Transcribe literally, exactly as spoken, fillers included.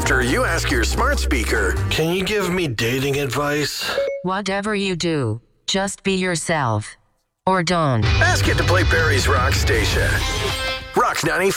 after you ask your smart speaker. Can you give me dating advice? Whatever you do, just be yourself. Or don't. Ask it to play Barry's Rock Station. Rock ninety.